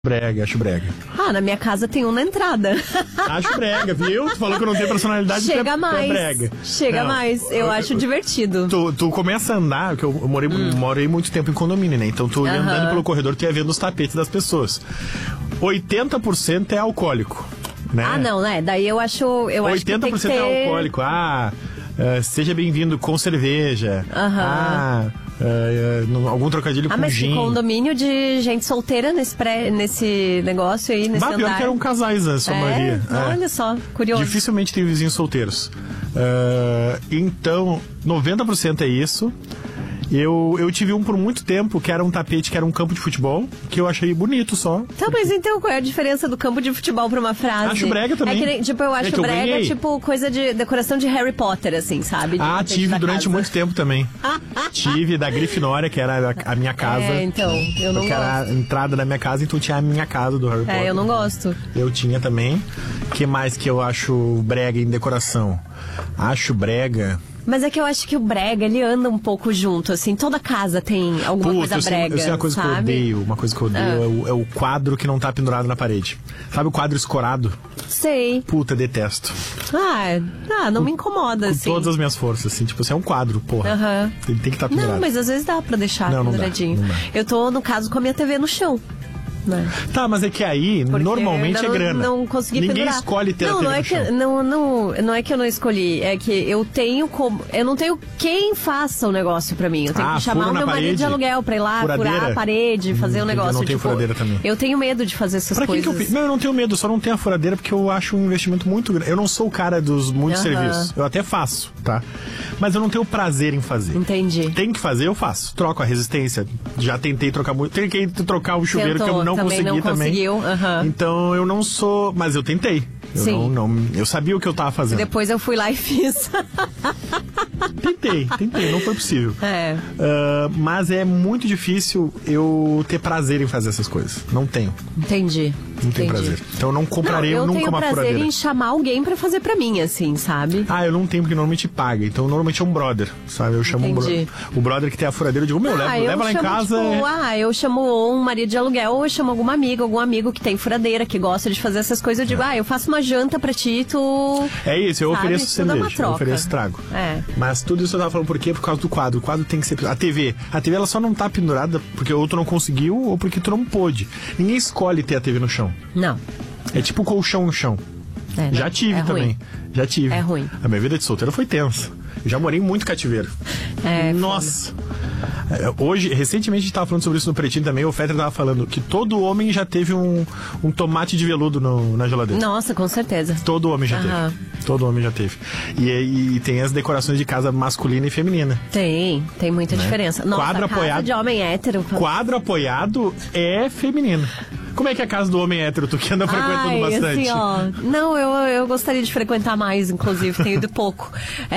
Brega, acho brega. Ah, na minha casa tem um na entrada. Acho brega, viu? Tu falou que eu não tenho personalidade. Chega mais. É brega. Chega mais. Eu acho divertido. Tu começa a andar, porque eu morei muito tempo em condomínio, né? Então tu ia andando pelo corredor, tu ia vendo os tapetes das pessoas. 80% é alcoólico, né? Ah, não, né? Daí eu acho que tem que ter... é alcoólico. Seja bem-vindo com cerveja. Algum trocadilho com mas gin. que condomínio de gente solteira nesse negócio aí, nesse andar. Pior que eram casais, a sua maioria. Olha só, curioso. Dificilmente tem vizinhos solteiros. Então, 90% é isso. Eu tive um por muito tempo, que era um tapete, que era um campo de futebol, que eu achei bonito só. Tá, mas então qual é a diferença do campo de futebol pra uma frase? Acho brega também. É que, eu acho brega, coisa de decoração de Harry Potter, assim, sabe? Tive durante muito tempo também. Tive da Grifinória, que era a minha casa. Então, eu não gosto. Que era a entrada da minha casa, então tinha a minha casa do Harry Potter. Eu não gosto. Eu tinha também. O que mais que eu acho brega em decoração? Acho brega... Mas é que eu acho que o brega, ele anda um pouco junto, assim. Toda casa tem alguma coisa brega, eu sei uma coisa sabe? que eu odeio. Uma coisa que eu odeio é o quadro que não tá pendurado na parede. Sabe o quadro escorado? Sei. Puta, detesto. Não me incomoda, com assim. todas as minhas forças, assim. Tipo, assim, é um quadro, porra. Ele tem que estar pendurado. Não, mas às vezes dá pra deixar penduradinho. Não dá. Eu tô, no caso, com a minha TV no chão. Né? Tá, mas é que aí, porque normalmente é grana. Não consegui Ninguém pendurar. escolhe ter a TV no chão. Não é que eu não escolhi, é que eu não tenho quem faça o negócio pra mim. Eu tenho que chamar o meu marido de aluguel pra ir lá, furar a parede, fazer o negócio. Eu não tenho furadeira também. Eu tenho medo de fazer essas coisas. Eu não tenho medo, só não tenho a furadeira porque eu acho um investimento muito grande. Eu não sou o cara dos muitos serviços. Eu até faço, tá? Mas eu não tenho prazer em fazer. Entendi. Tem que fazer, eu faço. Troco a resistência. Já tentei trocar muito. Tentei trocar o chuveiro que eu não consegui também. Então eu não sou... Mas eu tentei. Eu sabia o que eu tava fazendo. Depois eu fui lá e fiz. Tentei, não foi possível. Mas é muito difícil eu ter prazer em fazer essas coisas. Não tenho. Entendi. Não tenho prazer. Então eu não comprarei nunca uma furadeira. Eu tenho prazer em chamar alguém pra fazer pra mim, assim, sabe? Eu não tenho, porque normalmente paga. Então normalmente é um brother, sabe? Eu chamo o brother que tem a furadeira, eu digo, leva lá em casa. Eu chamo ou um marido de aluguel, ou eu chamo algum amigo que tem furadeira, que gosta de fazer essas coisas. Eu digo, eu faço uma janta pra ti, tu... É isso, eu ofereço cerveja, eu ofereço trago. É. Mas tudo isso eu tava falando por quê? Por causa do quadro. O quadro tem que ser... A TV ela só não tá pendurada porque ou tu não conseguiu ou porque tu não pôde. Ninguém escolhe ter a TV no chão. Não. É tipo colchão no chão. Já tive também. Ruim. Já tive. É ruim. A minha vida de solteiro foi tensa. Eu já morei em muito cativeiro. Nossa. Hoje, recentemente a gente tava falando sobre isso no Pretinho também. O Fetter tava falando que todo homem já teve um tomate de veludo na geladeira. Nossa, com certeza. Todo homem já teve. Todo homem já teve. E tem as decorações de casa masculina e feminina. Tem muita diferença. Nossa, quadro casa apoiado de homem hétero. Quadro apoiado é feminino. Como é que é a casa do homem hétero, tu que anda frequentando bastante? Assim, não, eu gostaria de frequentar mais, inclusive, tenho ido pouco.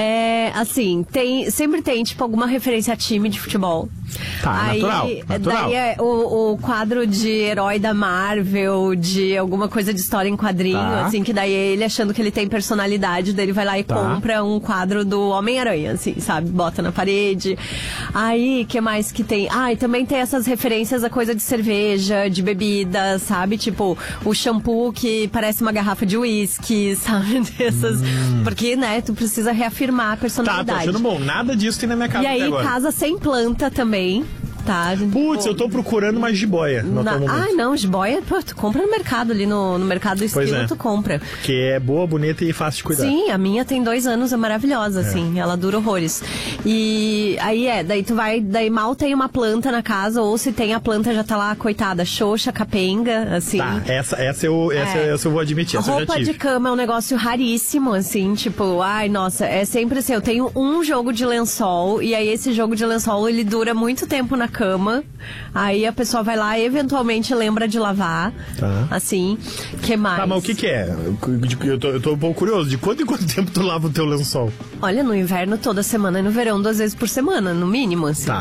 Sempre tem, tipo, alguma referência a time de futebol. Tá, natural. Daí é o quadro de herói da Marvel, de alguma coisa de história em quadrinho, assim, que daí ele achando que ele tem personalidade, daí ele vai lá e compra um quadro do Homem-Aranha, assim, sabe? Bota na parede. Aí, que mais que tem? E também tem essas referências a coisa de cerveja, de bebida, sabe? Tipo, o shampoo que parece uma garrafa de uísque, sabe? Dessas. Porque, né, tu precisa reafirmar a personalidade. Tô achando bom. Nada disso tem na minha casa. E aí, até agora. casa sem planta também. Tá. Putz, eu tô procurando uma jiboia no atual momento. Não, jiboia, tu compra no mercado ali, no mercado do estilo, tu compra. Que é boa, bonita e fácil de cuidar. Sim, a minha tem 2 anos, é maravilhosa, assim, ela dura horrores. E aí daí mal tem uma planta na casa, ou se tem a planta já tá lá, coitada, xoxa, capenga, assim. Tá, essa eu vou admitir, essa eu já tive. Roupa de cama é um negócio raríssimo, assim, tipo, nossa, é sempre assim, eu tenho um jogo de lençol, e aí esse jogo de lençol, ele dura muito tempo na cama, aí a pessoa vai lá e eventualmente lembra de lavar, assim, que mais? Tá, mas o que é? Eu tô um pouco curioso, de quanto em quanto tempo tu lava o teu lençol? Olha, no inverno toda semana e no verão 2 vezes por semana, no mínimo, assim. Tá.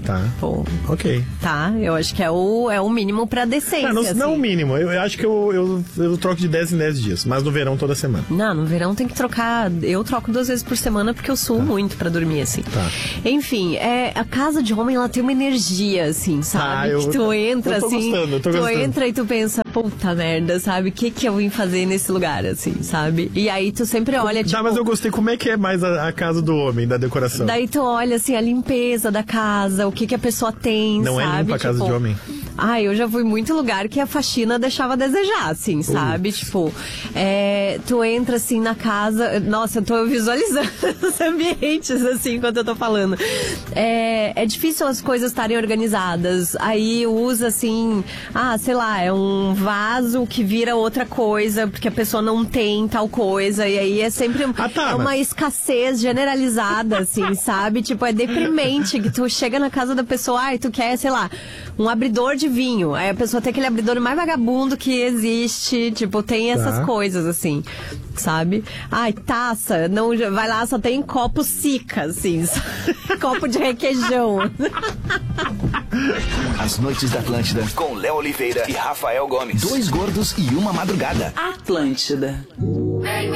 Tá. Pô, ok. tá, eu acho que é o mínimo pra decência. Não o mínimo. Eu acho que eu troco de 10 em 10 dias, mas no verão toda semana. Não, no verão tem que trocar. Eu troco 2 vezes por semana porque eu suo muito pra dormir, assim. Tá. Enfim, a casa de homem, ela tem uma energia, assim, sabe? Que tu entra, assim. Eu tô gostando. Entra e tu pensa, puta merda, sabe? O que eu vim fazer nesse lugar, assim, sabe? E aí tu sempre olha, tipo... Tá, mas eu gostei. Como é que é mais a casa do homem, da decoração? Daí tu olha, assim, a limpeza da casa, o que a pessoa tem, não sabe? Não é limpa a casa tipo, de homem? Eu já fui em muito lugar que a faxina deixava a desejar, assim, sabe? Tipo, tu entra, assim, na casa... Nossa, eu tô visualizando os ambientes, assim, enquanto eu tô falando. É difícil as coisas estarem organizadas. Aí usa, assim... sei lá, é um vaso que vira outra coisa, porque a pessoa não tem tal coisa. E aí é sempre uma escassez generalizada, assim, sabe? Tipo, é deprimente que tu chega na casa da pessoa, e tu quer, sei lá, um abridor de vinho. Aí a pessoa tem aquele abridor mais vagabundo que existe. Tipo, tem essas coisas, assim, sabe? Taça. Não, vai lá, só tem copo Sica, assim. Copo de requeijão. As Noites da Atlântida, com Léo Oliveira e Rafael Gomes. 2 gordos e uma madrugada. Atlântida.